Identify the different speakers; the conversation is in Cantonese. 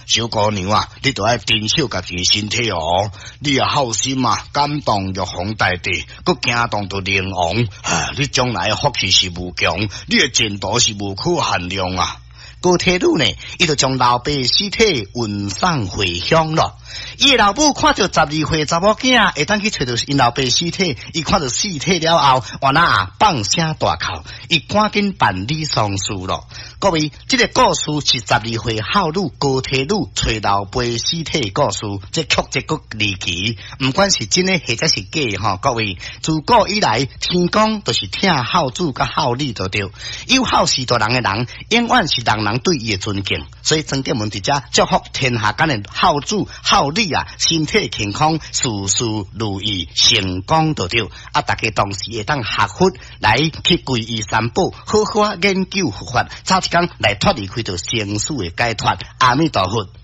Speaker 1: 小姑娘啊，你都要珍惜家己身体哦。你也好心啊，感动玉皇大帝，佮惊动到灵王，你将来福气是无穷，你的前途是无可限量啊。高铁路呢，伊就将老爸尸体运送回乡了。伊老母看到12岁查某囝会当去找到因老爸尸体，伊看到尸体了后，哇那放声大哭，伊赶紧办理丧事了。各位，这个故事是12岁孝女高铁路找老爸尸体的故事，这曲折个离奇，不管是真的或者是假哈。各位，自古以来，天公都是听孝子甲孝女就对，有孝是大人的人，永远是人对伊的尊敬。所以曾经文伫遮祝福天下间的孝子孝女啊，身体健康，事事如意，成功就对。啊，大家同时会当学佛来去皈依三宝，好好研究佛法，早一天来脱离开到生死的解脱。阿弥陀佛。